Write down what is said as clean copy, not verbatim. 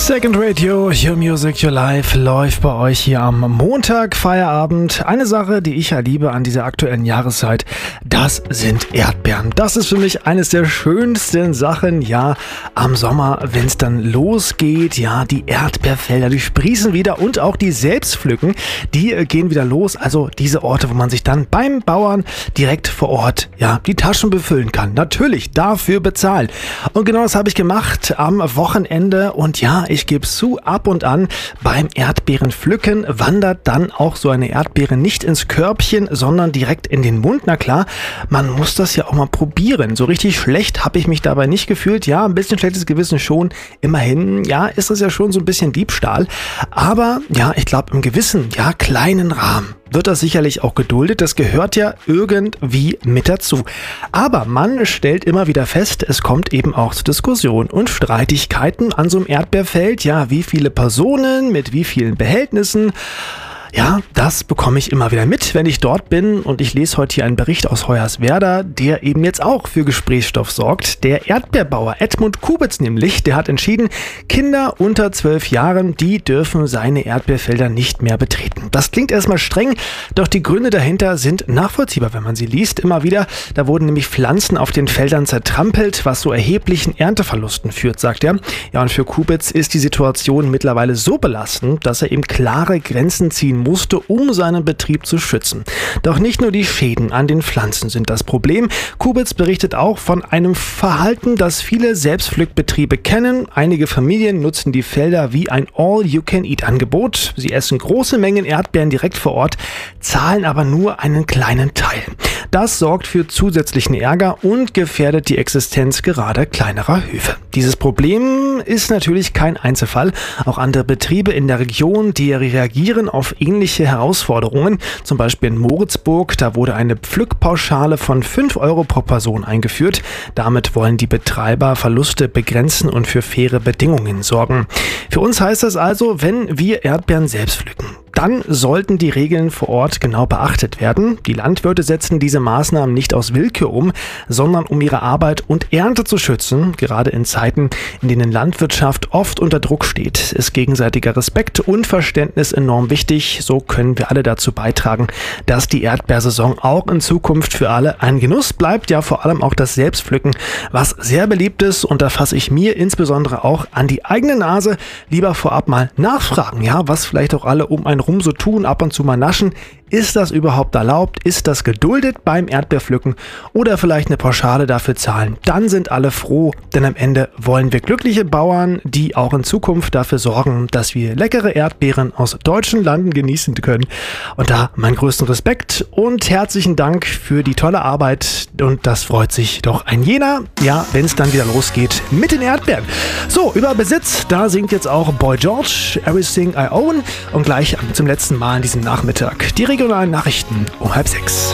Second Radio, Your Music, Your Life läuft bei euch hier am Montag, Feierabend. Eine Sache, die ich ja liebe an dieser aktuellen Jahreszeit, das sind Erdbeeren. Das ist für mich eines der schönsten Sachen, ja, am Sommer, wenn es dann losgeht. Ja, die Erdbeerfelder, die sprießen wieder und auch die Selbstpflücken, die gehen wieder los. Also diese Orte, wo man sich dann beim Bauern direkt vor Ort, ja, die Taschen befüllen kann. Natürlich dafür bezahlen. Und genau das habe ich gemacht am Wochenende und ja, ich gebe zu, ab und an beim Erdbeerenpflücken wandert dann auch so eine Erdbeere nicht ins Körbchen, sondern direkt in den Mund. Na klar, man muss das ja auch mal probieren. So richtig schlecht habe ich mich dabei nicht gefühlt. Ja, ein bisschen schlechtes Gewissen schon. Immerhin, ja, ist es ja schon so ein bisschen Diebstahl. Aber ja, ich glaube im gewissen, ja, kleinen Rahmen wird das sicherlich auch geduldet. Das gehört ja irgendwie mit dazu. Aber man stellt immer wieder fest, es kommt eben auch zu Diskussionen und Streitigkeiten an so einem Erdbeerfeld. Ja, wie viele Personen mit wie vielen Behältnissen. Ja, das bekomme ich immer wieder mit, wenn ich dort bin, und ich lese heute hier einen Bericht aus Hoyerswerda, der eben jetzt auch für Gesprächsstoff sorgt. Der Erdbeerbauer Edmund Kubitz nämlich, der hat entschieden, Kinder unter 12 Jahren, die dürfen seine Erdbeerfelder nicht mehr betreten. Das klingt erstmal streng, doch die Gründe dahinter sind nachvollziehbar, wenn man sie liest. Immer wieder, da wurden nämlich Pflanzen auf den Feldern zertrampelt, was zu erheblichen Ernteverlusten führt, sagt er. Ja, und für Kubitz ist die Situation mittlerweile so belastend, dass er eben klare Grenzen ziehen musste, um seinen Betrieb zu schützen. Doch nicht nur die Schäden an den Pflanzen sind das Problem. Kubitz berichtet auch von einem Verhalten, das viele Selbstpflückbetriebe kennen. Einige Familien nutzen die Felder wie ein All-You-Can-Eat-Angebot. Sie essen große Mengen Erdbeeren direkt vor Ort, zahlen aber nur einen kleinen Teil. Das sorgt für zusätzlichen Ärger und gefährdet die Existenz gerade kleinerer Höfe. Dieses Problem ist natürlich kein Einzelfall. Auch andere Betriebe in der Region, die reagieren auf ähnliche Herausforderungen. Zum Beispiel in Moritzburg, da wurde eine Pflückpauschale von 5 € pro Person eingeführt. Damit wollen die Betreiber Verluste begrenzen und für faire Bedingungen sorgen. Für uns heißt das also, wenn wir Erdbeeren selbst pflücken, dann sollten die Regeln vor Ort genau beachtet werden. Die Landwirte setzen diese Maßnahmen nicht aus Willkür um, sondern um ihre Arbeit und Ernte zu schützen. Gerade in Zeiten, in denen Landwirtschaft oft unter Druck steht, ist gegenseitiger Respekt und Verständnis enorm wichtig. So können wir alle dazu beitragen, dass die Erdbeersaison auch in Zukunft für alle ein Genuss bleibt. Ja, vor allem auch das Selbstpflücken, was sehr beliebt ist. Und da fasse ich mir insbesondere auch an die eigene Nase. Lieber vorab mal nachfragen, ja, was vielleicht auch alle um einen rum so tun, ab und zu mal naschen. Ist das überhaupt erlaubt? Ist das geduldet beim Erdbeerpflücken? Oder vielleicht eine Pauschale dafür zahlen? Dann sind alle froh, denn am Ende wollen wir glückliche Bauern, die auch in Zukunft dafür sorgen, dass wir leckere Erdbeeren aus deutschen Landen genießen können. Und da meinen größten Respekt und herzlichen Dank für die tolle Arbeit. Und das freut sich doch ein jener, ja, wenn es dann wieder losgeht mit den Erdbeeren. So, über Besitz, da singt jetzt auch Boy George, Everything I Own. Und gleich zum letzten Mal an diesem Nachmittag die regionalen Nachrichten um 5:30.